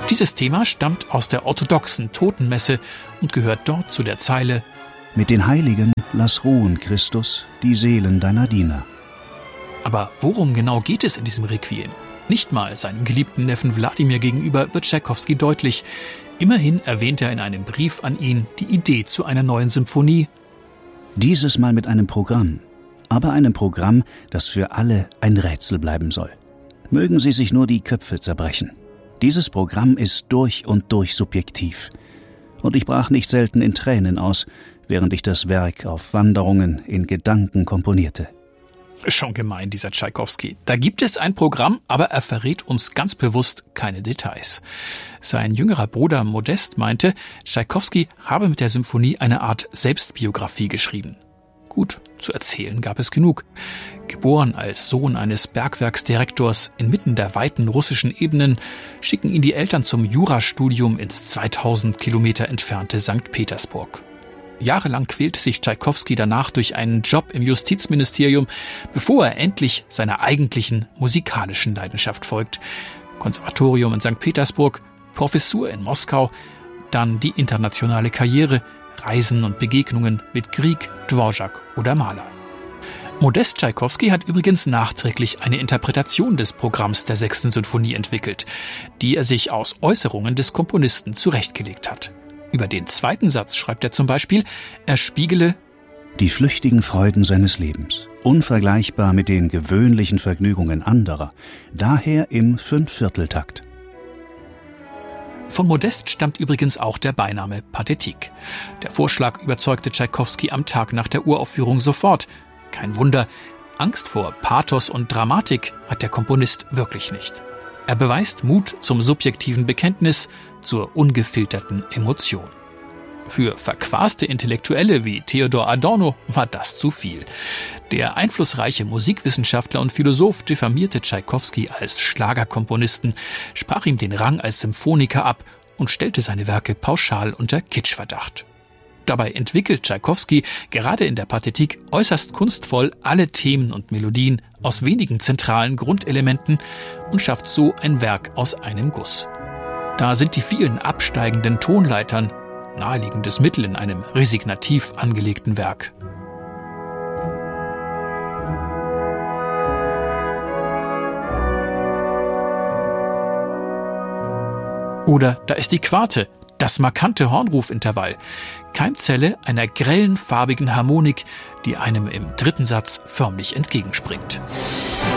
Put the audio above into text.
Dieses Thema stammt aus der orthodoxen Totenmesse und gehört dort zu der Zeile: Mit den Heiligen lass ruhen, Christus, die Seelen deiner Diener. Aber worum genau geht es in diesem Requiem? Nicht mal seinem geliebten Neffen Wladimir gegenüber wird Tschaikowski deutlich. Immerhin erwähnt er in einem Brief an ihn die Idee zu einer neuen Symphonie. Dieses Mal mit einem Programm, aber einem Programm, das für alle ein Rätsel bleiben soll. Mögen sie sich nur die Köpfe zerbrechen. Dieses Programm ist durch und durch subjektiv. Und ich brach nicht selten in Tränen aus, während ich das Werk auf Wanderungen in Gedanken komponierte. Schon gemein, dieser Tschaikowski. Da gibt es ein Programm, aber er verrät uns ganz bewusst keine Details. Sein jüngerer Bruder Modest meinte, Tschaikowski habe mit der Symphonie eine Art Selbstbiografie geschrieben. Gut, zu erzählen gab es genug. Geboren als Sohn eines Bergwerksdirektors inmitten der weiten russischen Ebenen, schicken ihn die Eltern zum Jurastudium ins 2000 Kilometer entfernte St. Petersburg. Jahrelang quälte sich Tschaikowski danach durch einen Job im Justizministerium, bevor er endlich seiner eigentlichen musikalischen Leidenschaft folgt. Konservatorium in St. Petersburg, Professur in Moskau, dann die internationale Karriere, Reisen und Begegnungen mit Grieg, Dvorak oder Mahler. Modest Tschaikowski hat übrigens nachträglich eine Interpretation des Programms der 6. Sinfonie entwickelt, die er sich aus Äußerungen des Komponisten zurechtgelegt hat. Über den zweiten Satz schreibt er zum Beispiel, er spiegele die flüchtigen Freuden seines Lebens, unvergleichbar mit den gewöhnlichen Vergnügungen anderer, daher im 5/4-Takt. Von Modest stammt übrigens auch der Beiname Pathetique. Der Vorschlag überzeugte Tschaikowski am Tag nach der Uraufführung sofort. Kein Wunder, Angst vor Pathos und Dramatik hat der Komponist wirklich nicht. Er beweist Mut zum subjektiven Bekenntnis, zur ungefilterten Emotion. Für verquaste Intellektuelle wie Theodor Adorno war das zu viel. Der einflussreiche Musikwissenschaftler und Philosoph diffamierte Tschaikowski als Schlagerkomponisten, sprach ihm den Rang als Symphoniker ab und stellte seine Werke pauschal unter Kitschverdacht. Dabei entwickelt Tschaikowski gerade in der Pathetique äußerst kunstvoll alle Themen und Melodien aus wenigen zentralen Grundelementen und schafft so ein Werk aus einem Guss. Da sind die vielen absteigenden Tonleitern naheliegendes Mittel in einem resignativ angelegten Werk. Oder da ist die Quarte, das markante Hornrufintervall, Keimzelle einer grellen farbigen Harmonik, die einem im 3. Satz förmlich entgegenspringt.